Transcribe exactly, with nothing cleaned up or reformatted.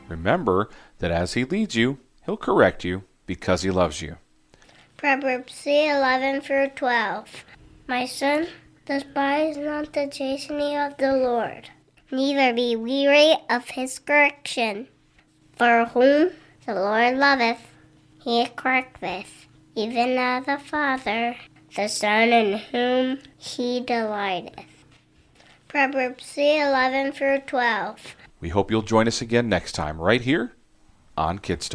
Remember that as he leads you, he'll correct you because he loves you. Proverbs three eleven through twelve. My son, despise not the chastening of the Lord, neither be weary of his correction. For whom the Lord loveth, he correcteth, even as a father, the son in whom he delighteth. Proverbs three eleven through twelve. We hope you'll join us again next time, right here on Kids Talk.